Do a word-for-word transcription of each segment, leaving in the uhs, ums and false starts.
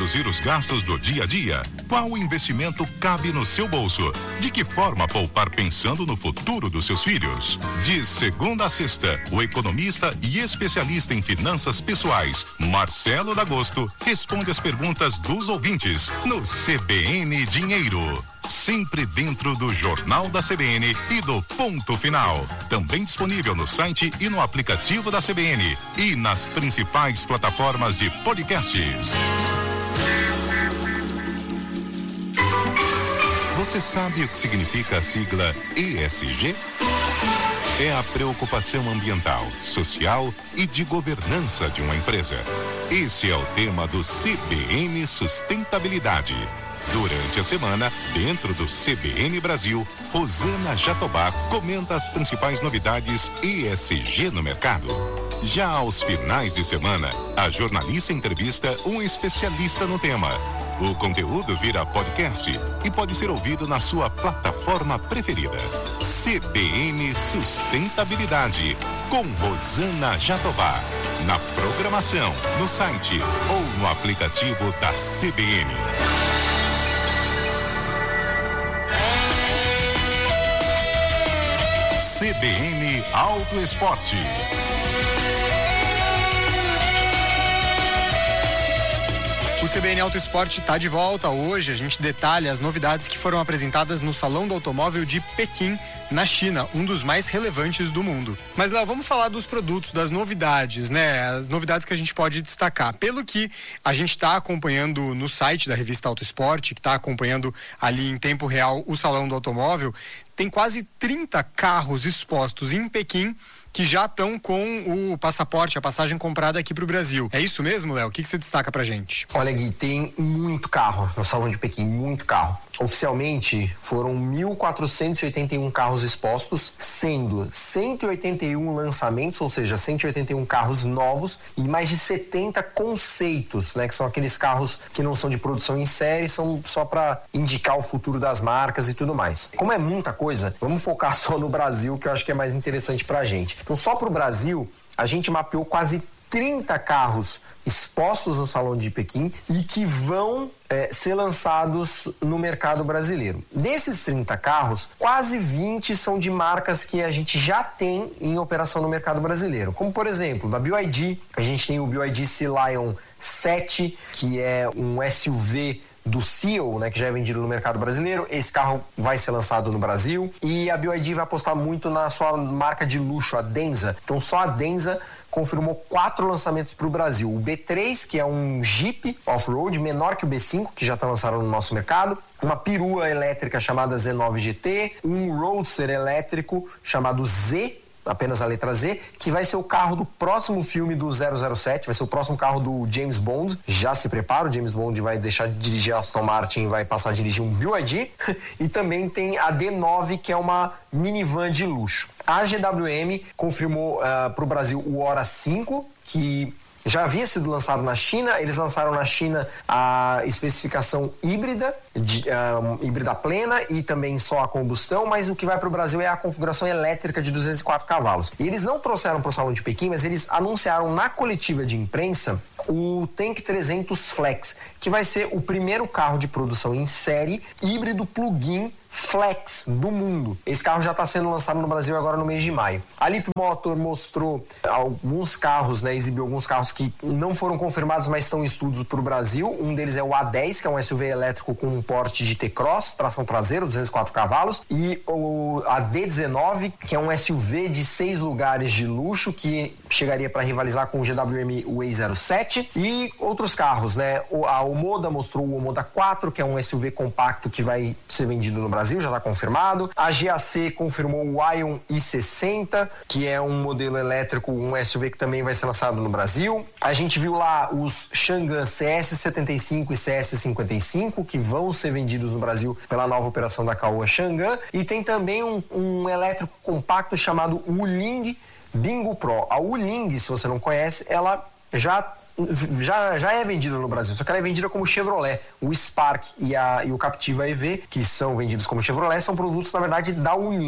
reduzir os gastos do dia a dia? Qual investimento cabe no seu bolso? De que forma poupar pensando no futuro dos seus filhos? De segunda a sexta, o economista e especialista em finanças pessoais, Marcelo D'Agosto, responde as perguntas dos ouvintes no C B N Dinheiro. Sempre dentro do Jornal da C B N e do Ponto Final. Também disponível no site e no aplicativo da C B N e nas principais plataformas de podcasts. Você sabe o que significa a sigla E S G? É a preocupação ambiental, social e de governança de uma empresa. Esse é o tema do C B N Sustentabilidade. Durante a semana, dentro do C B N Brasil, Rosana Jatobá comenta as principais novidades E S G no mercado. Já aos finais de semana, a jornalista entrevista um especialista no tema. O conteúdo vira podcast e pode ser ouvido na sua plataforma preferida. C B N Sustentabilidade, com Rosana Jatobá. Na programação, no site ou no aplicativo da C B N. C B N Auto Esporte. O C B N Auto Esporte está de volta hoje. A gente detalha as novidades que foram apresentadas no Salão do Automóvel de Pequim, na China, um dos mais relevantes do mundo. Mas, Léo, vamos falar dos produtos, das novidades, né? As novidades que a gente pode destacar. Pelo que a gente está acompanhando no site da revista Auto Esporte, que está acompanhando ali em tempo real o Salão do Automóvel, tem quase trinta carros expostos em Pequim que já estão com o passaporte, a passagem comprada aqui para o Brasil. É isso mesmo, Léo? O que, que você destaca pra gente? Olha, Gui, tem muito carro no Salão de Pequim, muito carro. Oficialmente, foram mil quatrocentos e oitenta e um carros expostos, sendo cento e oitenta e um lançamentos, ou seja, cento e oitenta e um carros novos e mais de setenta conceitos, né? Que são aqueles carros que não são de produção em série, são só para indicar o futuro das marcas e tudo mais. Como é muita coisa, vamos focar só no Brasil, que eu acho que é mais interessante pra gente. Então, só para o Brasil, a gente mapeou quase trinta carros expostos no Salão de Pequim e que vão é, ser lançados no mercado brasileiro. Desses trinta carros, quase vinte são de marcas que a gente já tem em operação no mercado brasileiro. Como, por exemplo, da B Y D, a gente tem o B Y D Sea Lion sete, que é um S U V do Seal, né, que já é vendido no mercado brasileiro. Esse carro vai ser lançado no Brasil e a B Y D vai apostar muito na sua marca de luxo, a Denza. Então só a Denza confirmou quatro lançamentos para o Brasil. O B três, que é um Jeep off-road, menor que o B cinco, que já está lançado no nosso mercado. Uma perua elétrica chamada Z nove G T. Um Roadster elétrico chamado Z, apenas a letra Z, que vai ser o carro do próximo filme do zero zero sete, vai ser o próximo carro do James Bond. Já se prepara, o James Bond vai deixar de dirigir a Aston Martin e vai passar a dirigir um B Y D. E também tem a D nove, que é uma minivan de luxo. A G W M confirmou uh, para o Brasil o Hora cinco, que já havia sido lançado na China. Eles lançaram na China a especificação híbrida, de, uh, híbrida plena e também só a combustão, mas o que vai para o Brasil é a configuração elétrica de duzentos e quatro cavalos. E eles não trouxeram para o Salão de Pequim, mas eles anunciaram na coletiva de imprensa o Tank trezentos Flex, que vai ser o primeiro carro de produção em série híbrido plug-in Flex do mundo. Esse carro já está sendo lançado no Brasil agora no mês de maio. A Leap Motor mostrou alguns carros, né, exibiu alguns carros que não foram confirmados, mas estão em estudos para o Brasil. Um deles é o A dez, que é um S U V elétrico com um porte de T-Cross, tração traseira, duzentos e quatro cavalos, e o a D dezenove, que é um S U V de seis lugares de luxo, que chegaria para rivalizar com o G W M Way zero sete, e outros carros, né? A Omoda mostrou o Omoda quatro, que é um S U V compacto que vai ser vendido no Brasil, já está confirmado. A G A C confirmou o Ion i sessenta, que é um modelo elétrico, um S U V que também vai ser lançado no Brasil. A gente viu lá os Chang'an C S setenta e cinco e C S cinquenta e cinco, que vão ser vendidos no Brasil pela nova operação da Caoa Chang'an. E tem também um, um elétrico compacto chamado Wuling Bingo Pro. A Wuling, se você não conhece, ela já Já, já é vendida no Brasil, só que ela é vendida como Chevrolet. O Spark e, a, e o Captiva E V, que são vendidos como Chevrolet, são produtos, na verdade, da Wuling.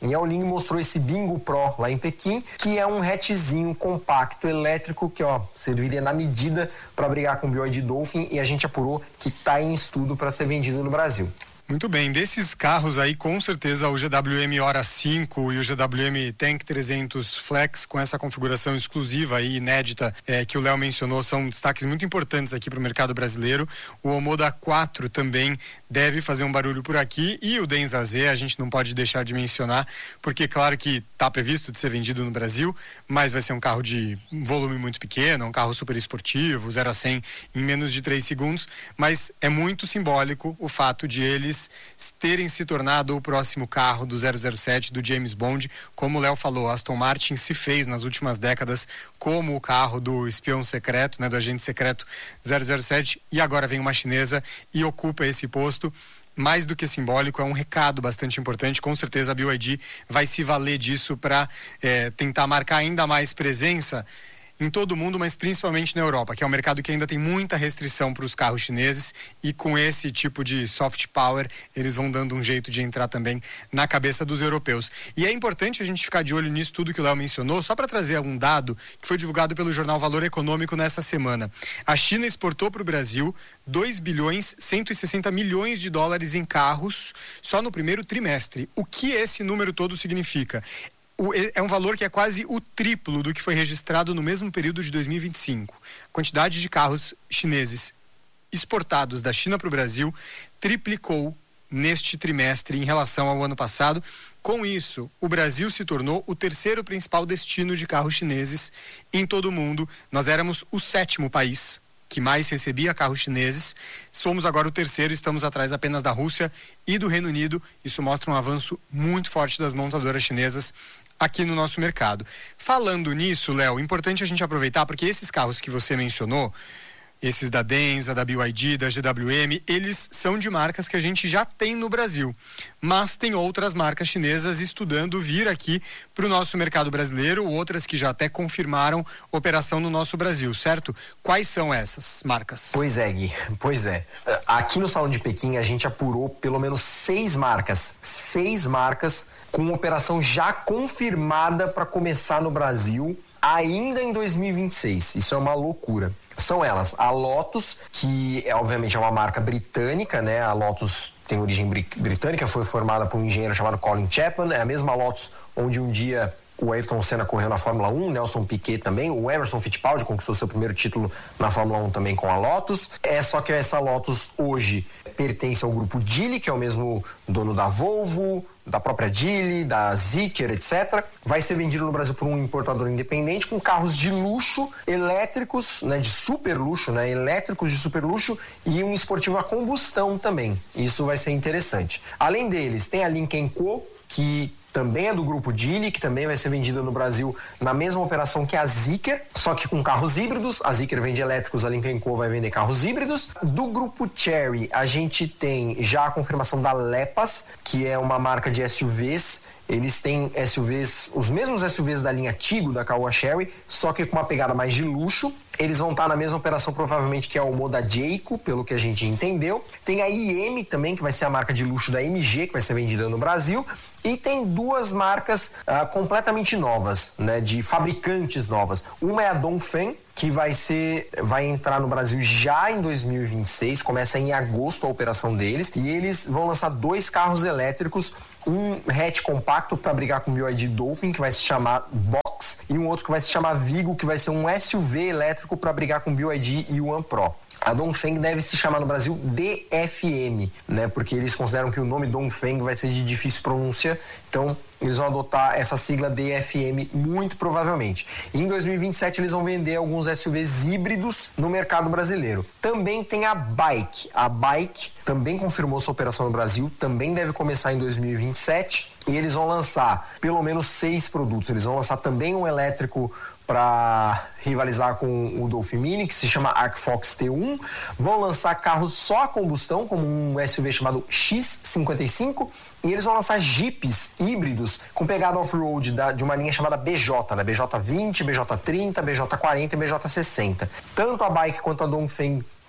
E a Wuling mostrou esse Bingo Pro lá em Pequim, que é um hatchzinho compacto elétrico que ó, serviria na medida para brigar com o B Y D Dolphin, e a gente apurou que está em estudo para ser vendido no Brasil. Muito bem, desses carros aí, com certeza o G W M Hora cinco e o G W M Tank trezentos Flex, com essa configuração exclusiva e inédita é, que o Léo mencionou, são destaques muito importantes aqui para o mercado brasileiro. O Omoda quatro também deve fazer um barulho por aqui, e o Denza Z a gente não pode deixar de mencionar, porque claro que está previsto de ser vendido no Brasil, mas vai ser um carro de volume muito pequeno, um carro super esportivo, zero a cem em menos de três segundos, mas é muito simbólico o fato de eles terem se tornado o próximo carro do zero zero sete, do James Bond. Como o Léo falou, Aston Martin se fez nas últimas décadas como o carro do espião secreto, né, do agente secreto zero zero sete, e agora vem uma chinesa e ocupa esse posto. Mais do que simbólico, é um recado bastante importante. Com certeza a B Y D vai se valer disso para é, tentar marcar ainda mais presença em todo o mundo, mas principalmente na Europa, que é um mercado que ainda tem muita restrição para os carros chineses, e com esse tipo de soft power eles vão dando um jeito de entrar também na cabeça dos europeus. E é importante a gente ficar de olho nisso tudo que o Léo mencionou, só para trazer um dado que foi divulgado pelo jornal Valor Econômico nessa semana. A China exportou para o Brasil dois bilhões cento e sessenta milhões de dólares em carros só no primeiro trimestre. O que esse número todo significa? É um valor que é quase o triplo do que foi registrado no mesmo período de dois mil e vinte e cinco. A quantidade de carros chineses exportados da China para o Brasil triplicou neste trimestre em relação ao ano passado. Com isso, o Brasil se tornou o terceiro principal destino de carros chineses em todo o mundo. Nós éramos o sétimo país que mais recebia carros chineses. Somos agora o terceiro, estamos atrás apenas da Rússia e do Reino Unido. Isso mostra um avanço muito forte das montadoras chinesas aqui no nosso mercado. Falando nisso, Léo, importante a gente aproveitar, porque esses carros que você mencionou, esses da Denza, da B Y D, da G W M, eles são de marcas que a gente já tem no Brasil, mas tem outras marcas chinesas estudando vir aqui para o nosso mercado brasileiro, outras que já até confirmaram operação no nosso Brasil, certo? Quais são essas marcas? Pois é, Gui, pois é. Aqui no Salão de Pequim a gente apurou pelo menos seis marcas, seis marcas com operação já confirmada para começar no Brasil ainda em dois mil e vinte e seis. Isso é uma loucura. São elas, a Lotus, que é, obviamente é uma marca britânica, né? A Lotus tem origem britânica, foi formada por um engenheiro chamado Colin Chapman, é a mesma Lotus onde um dia o Ayrton Senna correu na Fórmula um, Nelson Piquet também, o Emerson Fittipaldi conquistou seu primeiro título na Fórmula um também com a Lotus. É só que essa Lotus hoje pertence ao grupo Geely, que é o mesmo dono da Volvo, da própria Geely, da Zeekr, etcétera. Vai ser vendido no Brasil por um importador independente com carros de luxo, elétricos, né, de super luxo, né, elétricos de super luxo, e um esportivo a combustão também. Isso vai ser interessante. Além deles, tem a Lynk and Co, que também é do grupo Geely, que também vai ser vendida no Brasil na mesma operação que a Zeekr, só que com carros híbridos. A Zeekr vende elétricos, a Lynk and Co vai vender carros híbridos. Do grupo Chery, a gente tem já a confirmação da Lepas, que é uma marca de S U Vs. Eles têm S U Vs, os mesmos S U Vs da linha Tigo, da Caoa Chery, só que com uma pegada mais de luxo. Eles vão estar na mesma operação provavelmente que é o Moda Jayco, pelo que a gente entendeu. Tem a I M também, que vai ser a marca de luxo da M G, que vai ser vendida no Brasil. E tem duas marcas uh, completamente novas, né, de fabricantes novas. Uma é a Dongfeng, que vai ser, vai entrar no Brasil já em dois mil e vinte e seis, começa em agosto a operação deles, e eles vão lançar dois carros elétricos, um hatch compacto para brigar com o B Y D Dolphin, que vai se chamar Box, e um outro que vai se chamar Vigo, que vai ser um S U V elétrico para brigar com o B Y D e o One Pro. A Dongfeng deve se chamar no Brasil D F M, né? Porque eles consideram que o nome Dongfeng vai ser de difícil pronúncia, então eles vão adotar essa sigla D F M muito provavelmente. E em dois mil e vinte e sete eles vão vender alguns S U Vs híbridos no mercado brasileiro. Também tem a Bike. A Bike também confirmou sua operação no Brasil, também deve começar em dois mil e vinte e sete, e eles vão lançar pelo menos seis produtos. Eles vão lançar também um elétrico para rivalizar com o Dolphin Mini, que se chama Arcfox T um. Vão lançar carros só a combustão, como um S U V chamado X cinquenta e cinco, e eles vão lançar Jeeps híbridos com pegada off-road de uma linha chamada B J, né? B J vinte, B J trinta, B J quarenta e B J sessenta. Tanto a Bike quanto a Dongfeng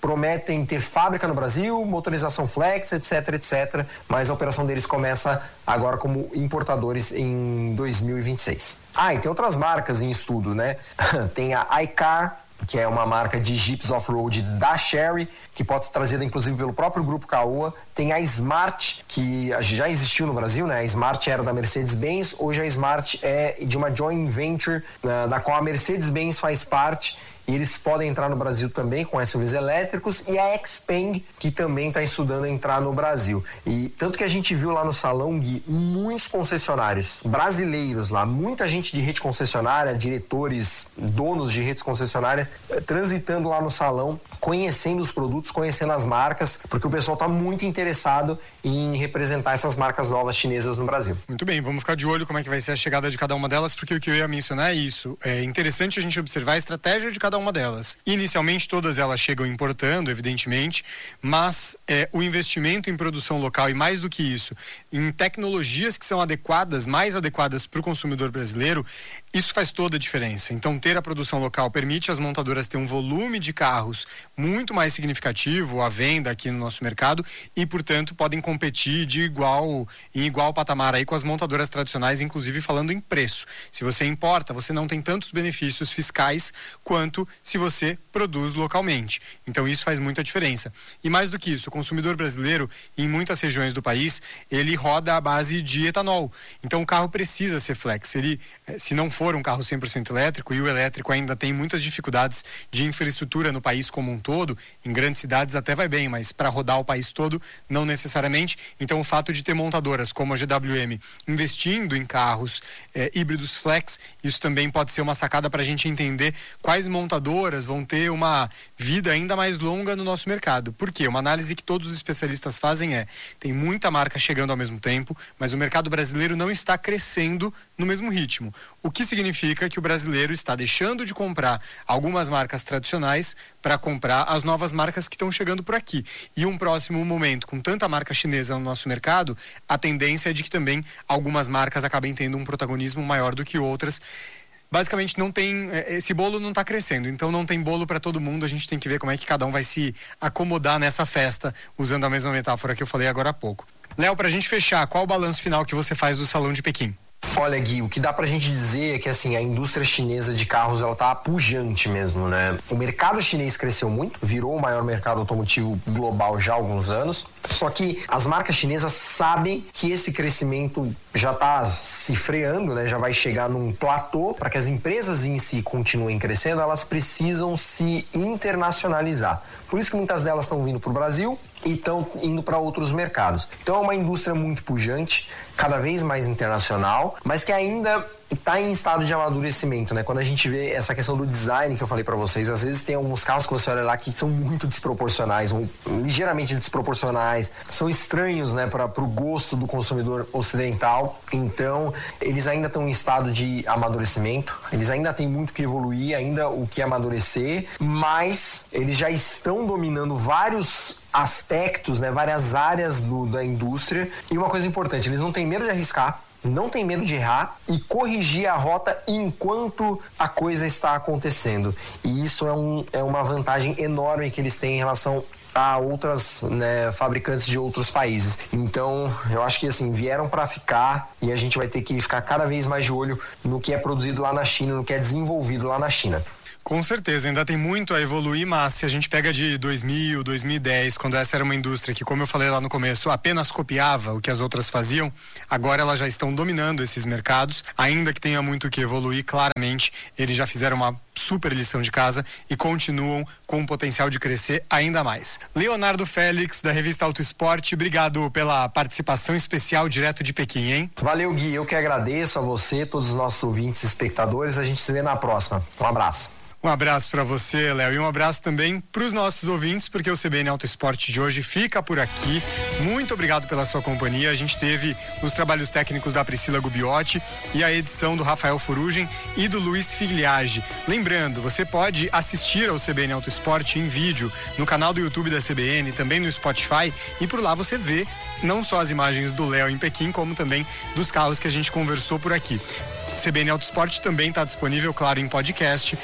prometem ter fábrica no Brasil, motorização flex, etc, etcétera. Mas a operação deles começa agora como importadores em dois mil e vinte e seis. Ah, e tem outras marcas em estudo, né? Tem a iCar, que é uma marca de Jeeps off-road da Chery, que pode ser trazida inclusive pelo próprio grupo Caoa. Tem a Smart, que já existiu no Brasil, né? A Smart era da Mercedes-Benz, hoje a Smart é de uma joint venture, uh, da qual a Mercedes-Benz faz parte. E eles podem entrar no Brasil também com S U Vs elétricos, e a Xpeng, que também está estudando entrar no Brasil. E tanto que a gente viu lá no salão, Gui, muitos concessionários brasileiros lá, muita gente de rede concessionária, diretores, donos de redes concessionárias, transitando lá no salão, conhecendo os produtos, conhecendo as marcas, porque o pessoal está muito interessado em representar essas marcas novas chinesas no Brasil. Muito bem, vamos ficar de olho como é que vai ser a chegada de cada uma delas, porque o que eu ia mencionar é isso. É interessante a gente observar a estratégia de cada uma delas. Inicialmente todas elas chegam importando, evidentemente, mas é, o investimento em produção local e, mais do que isso, em tecnologias que são adequadas, mais adequadas para o consumidor brasileiro, isso faz toda a diferença. Então, ter a produção local permite às montadoras ter um volume de carros muito mais significativo à venda aqui no nosso mercado e, portanto, podem competir de igual, em igual patamar aí com as montadoras tradicionais, inclusive falando em preço. Se você importa, você não tem tantos benefícios fiscais quanto se você produz localmente. Então, isso faz muita diferença. E mais do que isso, o consumidor brasileiro, em muitas regiões do país, ele roda à base de etanol. Então, o carro precisa ser flex. Ele, se não for um carro cem por cento elétrico, e o elétrico ainda tem muitas dificuldades de infraestrutura no país como um todo, em grandes cidades até vai bem, mas para rodar o país todo, não necessariamente. Então, o fato de ter montadoras como a G W M investindo em carros eh, híbridos flex, isso também pode ser uma sacada para a gente entender quais montadoras vão ter uma vida ainda mais longa no nosso mercado. Por quê? Uma análise que todos os especialistas fazem é, tem muita marca chegando ao mesmo tempo, mas o mercado brasileiro não está crescendo no mesmo ritmo. O que significa que o brasileiro está deixando de comprar algumas marcas tradicionais para comprar as novas marcas que estão chegando por aqui. E um próximo momento, com tanta marca chinesa no nosso mercado, a tendência é de que também algumas marcas acabem tendo um protagonismo maior do que outras. Basicamente, não tem, esse bolo não está crescendo, então não tem bolo para todo mundo. A gente tem que ver como é que cada um vai se acomodar nessa festa, usando a mesma metáfora que eu falei agora há pouco. Léo, para a gente fechar, qual o balanço final que você faz do Salão de Pequim? Olha, Gui, o que dá pra gente dizer é que, assim, a indústria chinesa de carros, ela tá pujante mesmo, né? O mercado chinês cresceu muito, virou o maior mercado automotivo global já há alguns anos, só que as marcas chinesas sabem que esse crescimento já tá se freando, né? Já vai chegar num platô. Para que as empresas em si continuem crescendo, elas precisam se internacionalizar. Por isso que muitas delas estão vindo para o Brasil e estão indo para outros mercados. Então é uma indústria muito pujante, cada vez mais internacional, mas que ainda está em estado de amadurecimento, né? Quando a gente vê essa questão do design que eu falei para vocês, às vezes tem alguns carros que você olha lá que são muito desproporcionais, um, ligeiramente desproporcionais, são estranhos, né, para o gosto do consumidor ocidental. Então, eles ainda estão em estado de amadurecimento, eles ainda têm muito que evoluir, ainda o que amadurecer, mas eles já estão dominando vários aspectos, né, várias áreas do, da indústria. E uma coisa importante, eles não têm medo de arriscar, não tem medo de errar e corrigir a rota enquanto a coisa está acontecendo. E isso é, um, é uma vantagem enorme que eles têm em relação a outras, né, fabricantes de outros países. Então, eu acho que assim, vieram para ficar e a gente vai ter que ficar cada vez mais de olho no que é produzido lá na China, no que é desenvolvido lá na China. Com certeza, ainda tem muito a evoluir, mas se a gente pega de dois mil, dois mil e dez, quando essa era uma indústria que, como eu falei lá no começo, apenas copiava o que as outras faziam, agora elas já estão dominando esses mercados, ainda que tenha muito que evoluir, claramente, eles já fizeram uma super lição de casa e continuam com o potencial de crescer ainda mais. Leonardo Félix, da revista Auto Esporte, obrigado pela participação especial direto de Pequim, hein? Valeu, Gui, eu que agradeço a você, todos os nossos ouvintes e espectadores, a gente se vê na próxima. Um abraço. Um abraço para você, Léo, e um abraço também para os nossos ouvintes, porque o C B N Auto Esporte de hoje fica por aqui. Muito obrigado pela sua companhia. A gente teve os trabalhos técnicos da Priscila Gubiotti e a edição do Rafael Furugem e do Luiz Figliage. Lembrando, você pode assistir ao C B N Auto Esporte em vídeo no canal do YouTube da C B N, também no Spotify, e por lá você vê não só as imagens do Léo em Pequim, como também dos carros que a gente conversou por aqui. C B N Auto Esporte também está disponível, claro, em podcast, nas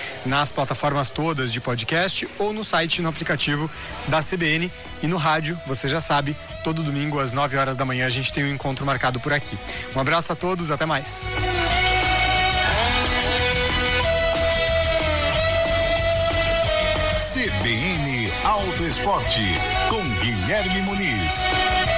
nas plataformas todas de podcast ou no site e no aplicativo da C B N. E no rádio, você já sabe, todo domingo às nove horas da manhã a gente tem um encontro marcado por aqui. Um abraço a todos, até mais. C B N Auto Esporte, com Guilherme Muniz.